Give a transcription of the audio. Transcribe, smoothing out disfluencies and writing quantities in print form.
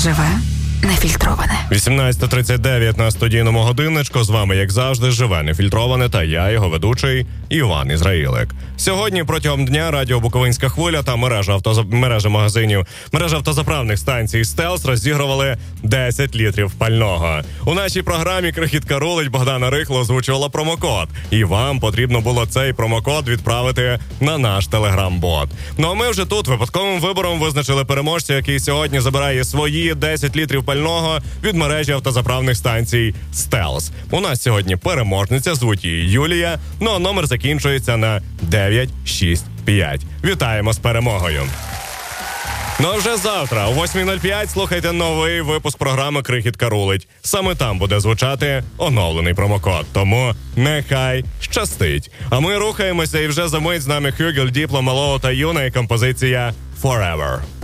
Живе нефільтроване. 18:39 на студійному годинничку. З вами, як завжди, Живе нефільтроване та я, його ведучий Іван Ізраїлик. Сьогодні протягом дня радіо Буковинська хвиля та мережа магазинів, мережа автозаправних станцій «Стелс» розігрували 10 літрів пального. У нашій програмі «Крихітка рулить» Богдана Рихло озвучувала промокод. І вам потрібно було цей промокод відправити на наш телеграм-бот. Ну а ми вже тут випадковим вибором визначили переможця, який сьогодні забирає свої 10 літрів пального від мережі автозаправних станцій «Стелс». У нас сьогодні переможниця, звуть її Юлія, ну а номер закінчується на 965. Вітаємо з перемогою! Ну а вже завтра о 8:05 слухайте новий випуск програми «Крихітка рулить». Саме там буде звучати оновлений промокод. Тому нехай щастить. А ми рухаємося, і вже за мить з нами Хюгель, Діпло, Малоу та Юна і композиція «Forever».